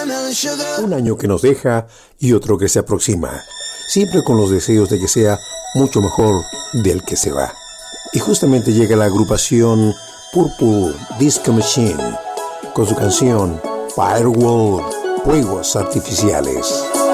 Un año que nos deja y otro que se aproxima, siempre con los deseos de que sea mucho mejor del que se va. Y justamente llega la agrupación Purple Disco Machine con su canción Firewall, Fuegos Artificiales.